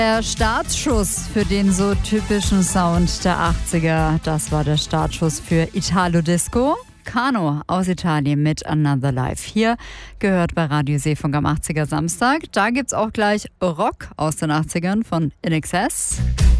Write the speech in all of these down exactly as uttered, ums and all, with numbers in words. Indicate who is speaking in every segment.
Speaker 1: Der Startschuss für den so typischen Sound der achtziger, das war der Startschuss für Italo Disco. Kano aus Italien mit Another Life. Hier gehört bei Radio Seefunk am achtziger Samstag. Da gibt's auch gleich Rock aus den achtzigern von In Excess.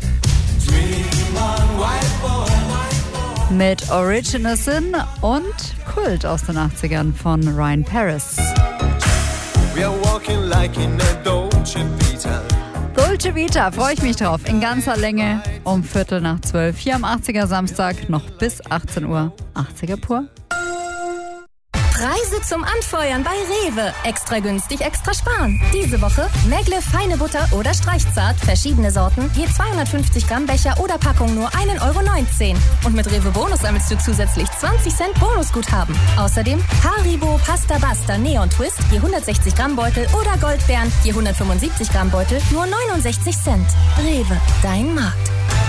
Speaker 1: Mit Original Sin und Kult aus den achtzigern von Ryan Paris.
Speaker 2: We are walking like in a Dolce Vita.
Speaker 1: Dolce Vita, freue ich mich drauf. In ganzer Länge um Viertel nach zwölf. Hier am achtziger Samstag noch bis achtzehn Uhr. achtziger pur.
Speaker 3: Preise zum Anfeuern bei Rewe. Extra günstig, extra sparen. Diese Woche Megle feine Butter oder Streichzart, verschiedene Sorten, je zweihundertfünfzig Gramm Becher oder Packung nur ein Euro neunzehn. Und mit Rewe Bonus sammelst du zusätzlich zwanzig Cent Bonusguthaben. Außerdem Haribo Pasta Basta Neon Twist, je hundertsechzig Gramm Beutel oder Goldbeeren, je hundertfünfundsiebzig Gramm Beutel, nur neunundsechzig Cent. Rewe, dein Markt.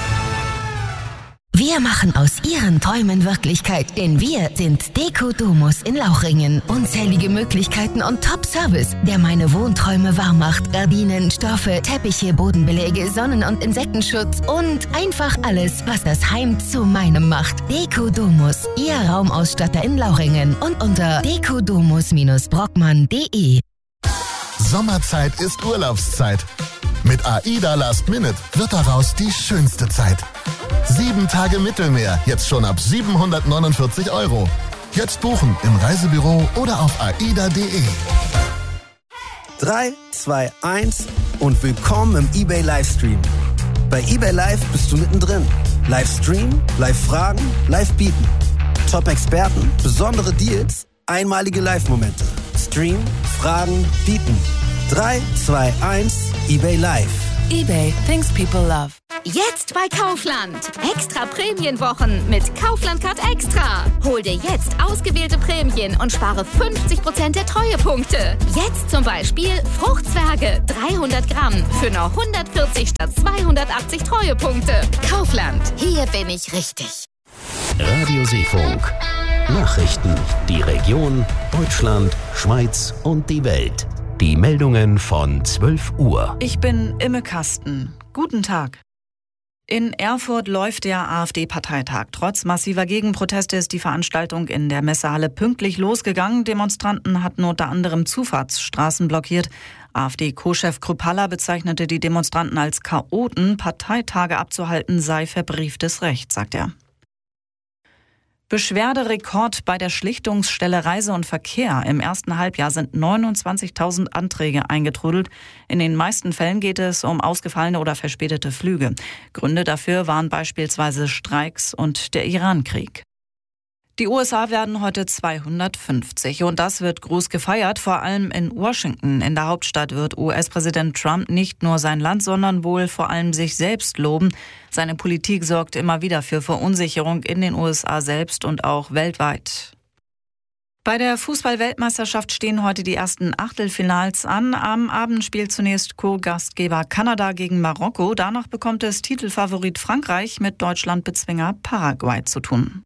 Speaker 4: Wir machen aus Ihren Träumen Wirklichkeit, denn wir sind Deko Domus in Lauchringen. Unzählige Möglichkeiten und Top-Service, der meine Wohnträume wahr macht. Gardinen, Stoffe, Teppiche, Bodenbeläge, Sonnen- und Insektenschutz und einfach alles, was das Heim zu meinem macht. Deko Domus, Ihr Raumausstatter in Lauchringen und unter dekodomus Bindestrich brockmann punkt de.
Speaker 5: Sommerzeit ist Urlaubszeit. Mit AIDA Last Minute wird daraus die schönste Zeit. Sieben Tage Mittelmeer, jetzt schon ab siebenhundertneunundvierzig Euro. Jetzt buchen im Reisebüro oder auf aida punkt de.
Speaker 6: drei, zwei, eins und willkommen im eBay Livestream. Bei eBay Live bist du mittendrin. Livestream, Live-Fragen, Live-Bieten. Top-Experten, besondere Deals, einmalige Live-Momente. Stream, Fragen, Bieten. drei, zwei, eins, eBay Live.
Speaker 3: eBay, things people love.
Speaker 7: Jetzt bei Kaufland. Extra Prämienwochen mit Kaufland Card Extra. Hol dir jetzt ausgewählte Prämien und spare fünfzig Prozent der Treuepunkte. Jetzt zum Beispiel Fruchtzwerge dreihundert Gramm für nur hundertvierzig statt zweihundertachtzig Treuepunkte. Kaufland, hier bin ich richtig.
Speaker 8: Radio Seefunk. Nachrichten. Die Region, Deutschland, Schweiz und die Welt. Die Meldungen von zwölf Uhr.
Speaker 9: Ich bin Imme Kasten. Guten Tag. In Erfurt läuft der AfD-Parteitag. Trotz massiver Gegenproteste ist die Veranstaltung in der Messehalle pünktlich losgegangen. Demonstranten hatten unter anderem Zufahrtsstraßen blockiert. AfD-Co-Chef Kruppalla bezeichnete die Demonstranten als Chaoten. Parteitage abzuhalten sei verbrieftes Recht, sagt er. Beschwerderekord bei der Schlichtungsstelle Reise und Verkehr. Im ersten Halbjahr sind neunundzwanzigtausend Anträge eingetrudelt. In den meisten Fällen geht es um ausgefallene oder verspätete Flüge. Gründe dafür waren beispielsweise Streiks und der Irankrieg. Die U S A werden heute zweihundertfünfzig und das wird groß gefeiert, vor allem in Washington. In der Hauptstadt wird U S-Präsident Trump nicht nur sein Land, sondern wohl vor allem sich selbst loben. Seine Politik sorgt immer wieder für Verunsicherung in den U S A selbst und auch weltweit. Bei der Fußball-Weltmeisterschaft stehen heute die ersten Achtelfinals an. Am Abend spielt zunächst Co-Gastgeber Kanada gegen Marokko. Danach bekommt es Titelfavorit Frankreich mit Deutschland-Bezwinger Paraguay zu tun.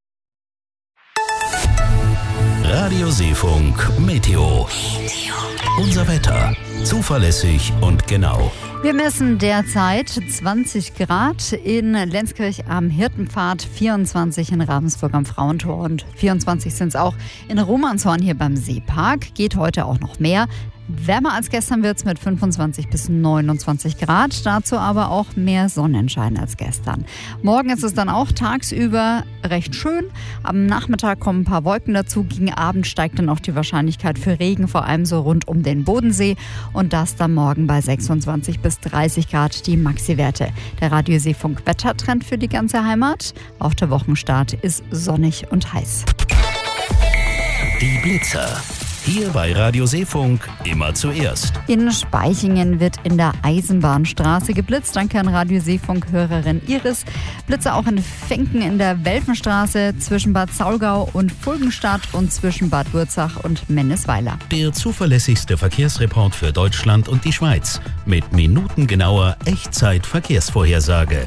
Speaker 8: Radio Seefunk Meteo. Unser Wetter. Zuverlässig und genau.
Speaker 1: Wir messen derzeit zwanzig Grad in Lenzkirch am Hirtenpfad, vierundzwanzig in Ravensburg am Frauentor und vierundzwanzig sind es auch in Romanshorn hier beim Seepark. Geht heute auch noch mehr. Wärmer als gestern wird es mit fünfundzwanzig bis neunundzwanzig Grad, dazu aber auch mehr Sonnenschein als gestern. Morgen ist es dann auch tagsüber recht schön. Am Nachmittag kommen ein paar Wolken dazu. Gegen Abend steigt dann auch die Wahrscheinlichkeit für Regen, vor allem so rund um den Bodensee. Und das dann morgen bei sechsundzwanzig bis dreißig Grad die Maxi-Werte. Der Radio Seefunk Wettertrend für die ganze Heimat. Auch der Wochenstart ist sonnig und heiß.
Speaker 8: Die Blitzer. Hier bei Radio Seefunk immer zuerst.
Speaker 1: In Spaichingen wird in der Eisenbahnstraße geblitzt. Danke an Radio Seefunk-Hörerin Iris. Blitze auch in Fenken in der Welfenstraße zwischen Bad Saulgau und Fulgenstadt und zwischen Bad Wurzach und Mennesweiler.
Speaker 8: Der zuverlässigste Verkehrsreport für Deutschland und die Schweiz. Mit minutengenauer Echtzeit-Verkehrsvorhersage.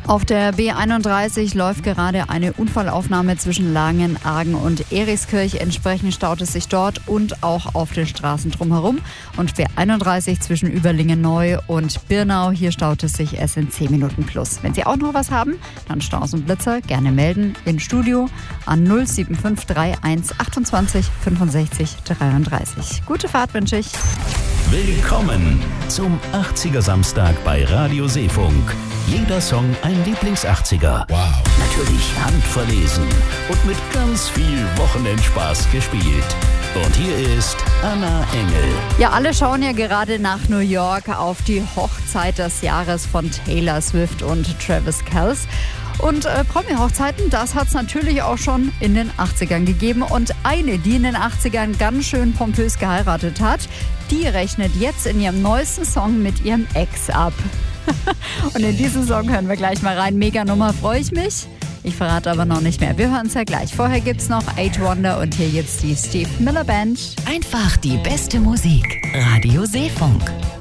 Speaker 1: Auf der B einunddreißig läuft gerade eine Unfallaufnahme zwischen Langen, Argen und Erichskirch. Entsprechend staut es sich dort und auch auf den Straßen drumherum. Und B einunddreißig zwischen Überlingen-Neu und Birnau, hier staut es sich erst in zehn Minuten plus. Wenn Sie auch noch was haben, dann Staus und Blitzer gerne melden in Studio an null sieben fünf drei eins achtundzwanzig fünfundsechzig dreiunddreißig. Gute Fahrt wünsche ich.
Speaker 8: Willkommen zum achtziger Samstag bei Radio Seefunk. Jeder Song ein Lieblings-achtziger. Wow. Natürlich handverlesen und mit ganz viel Wochenendspaß gespielt. Und hier ist Anna Engel.
Speaker 1: Ja, alle schauen ja gerade nach New York auf die Hochzeit des Jahres von Taylor Swift und Travis Kelce. Und äh, Promi-Hochzeiten, das hat es natürlich auch schon in den achtzigern gegeben. Und eine, die in den achtzigern ganz schön pompös geheiratet hat, die rechnet jetzt in ihrem neuesten Song mit ihrem Ex ab. Und in diesen Song hören wir gleich mal rein. Mega Nummer, freue ich mich. Ich verrate aber noch nicht mehr. Wir hören es ja gleich. Vorher gibt's noch Eight Wonder und hier jetzt die Steve Miller Band.
Speaker 4: Einfach die beste Musik. Radio Seefunk.